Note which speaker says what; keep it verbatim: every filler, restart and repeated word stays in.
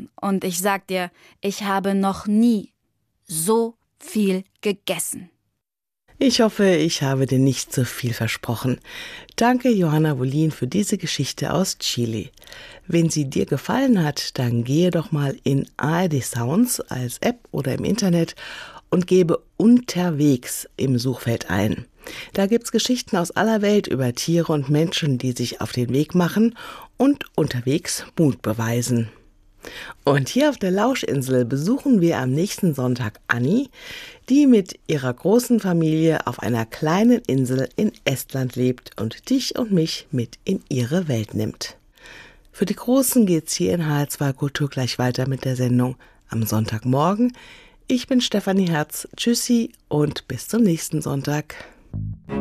Speaker 1: gegessen. Und ich sag dir, ich habe noch nie so viel gegessen.
Speaker 2: Ich hoffe, ich habe dir nicht zu viel versprochen. Danke, Johanna Wollin, für diese Geschichte aus Chile. Wenn sie dir gefallen hat, dann gehe doch mal in A R D Sounds als App oder im Internet und gebe unterwegs im Suchfeld ein. Da gibt's Geschichten aus aller Welt über Tiere und Menschen, die sich auf den Weg machen und unterwegs Mut beweisen. Und hier auf der Lauschinsel besuchen wir am nächsten Sonntag Anni, die mit ihrer großen Familie auf einer kleinen Insel in Estland lebt und dich und mich mit in ihre Welt nimmt. Für die Großen geht's hier in H R zwei Kultur gleich weiter mit der Sendung am Sonntagmorgen. Ich bin Stefanie Herz. Tschüssi und bis zum nächsten Sonntag.